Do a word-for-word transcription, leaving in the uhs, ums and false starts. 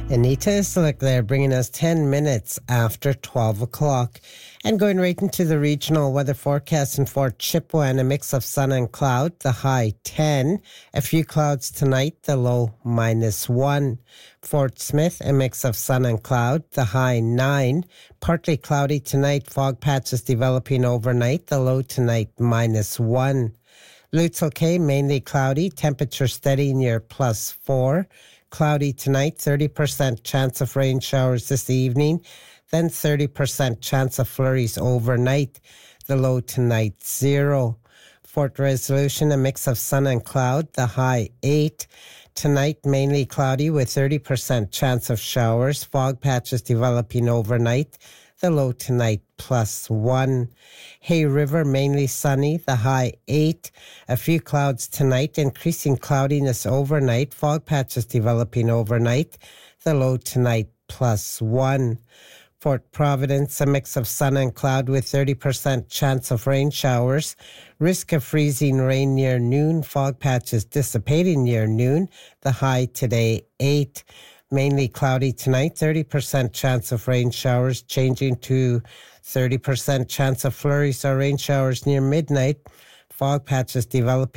Anita Islick there, bringing us ten minutes after twelve o'clock. And going right into the regional weather forecast in Fort Chippewa, a mix of sun and cloud, the high ten. A few clouds tonight, the low minus one. Fort Smith, a mix of sun and cloud, the high nine. Partly cloudy tonight, fog patches developing overnight, the low tonight minus one. Lutzel K, mainly cloudy, temperature steady near plus four. Cloudy tonight, thirty percent chance of rain showers this evening, then thirty percent chance of flurries overnight. The low tonight, zero. Fort Resolution, a mix of sun and cloud, the high eight. Tonight, mainly cloudy with thirty percent chance of showers, fog patches developing overnight. The low tonight, plus one. Hay River, mainly sunny, the high eight. A few clouds tonight, increasing cloudiness overnight, fog patches developing overnight. The low tonight, plus one. Fort Providence, a mix of sun and cloud with thirty percent chance of rain showers. Risk of freezing rain near noon, fog patches dissipating near noon. The high today, eight. Mainly cloudy tonight, thirty percent chance of rain showers, changing to thirty percent chance of flurries or rain showers near midnight. Fog patches developing